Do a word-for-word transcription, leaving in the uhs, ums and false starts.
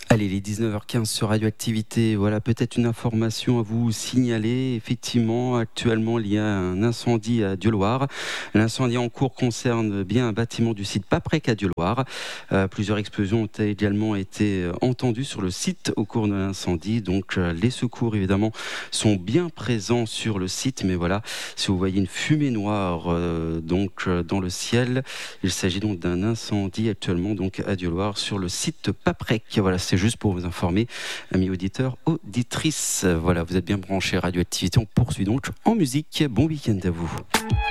Allez, les dix-neuf heures quinze sur Radioactivité, voilà peut-être une information à vous signaler. Effectivement, actuellement, il y a un incendie à Dieuloir. L'incendie en cours concerne bien un bâtiment du site Paprec à Dieuloir. Euh, plusieurs explosions ont également été entendues sur le site au cours de l'incendie. Donc, euh, les secours, évidemment, sont bien présents sur le site. Mais voilà, si vous voyez une fumée noire euh, donc, euh, dans le ciel, il s'agit donc d'un incendie actuellement donc, à Dieuloir sur le site Paprec. Voilà, c'est juste pour vous informer, amis auditeurs, auditrices. Voilà, vous êtes bien branchés Radioactivité. On poursuit donc en musique. Bon week-end à vous.